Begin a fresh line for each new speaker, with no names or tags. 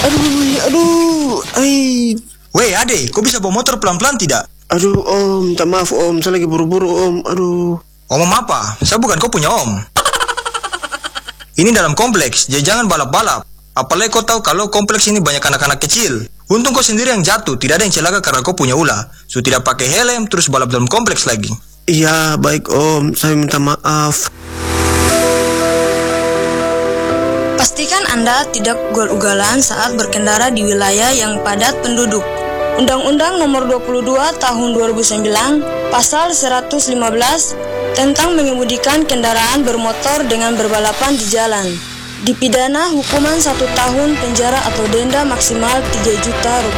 Aduh,
Weh, ade, kok bisa bawa motor pelan-pelan tidak?
aduh om, minta maaf om, saya lagi buru-buru om, aduh.
Om apa? Saya bukan kau punya om. Ini dalam kompleks, jadi jangan balap-balap. Apalagi kau tahu kalau kompleks ini banyak anak-anak kecil. Untung kau sendiri yang jatuh, tidak ada yang celaka karena kau punya ulah. So tidak pakai helm, terus balap dalam kompleks lagi.
Iya, baik om, saya minta maaf.
Pastikan Anda tidak ugal-ugalan saat berkendara di wilayah yang padat penduduk. Undang-Undang Nomor 22 Tahun 2009, Pasal 115 tentang mengemudikan kendaraan bermotor dengan berbalapan di jalan, dipidana hukuman 1 tahun penjara atau denda maksimal 3 juta rupiah.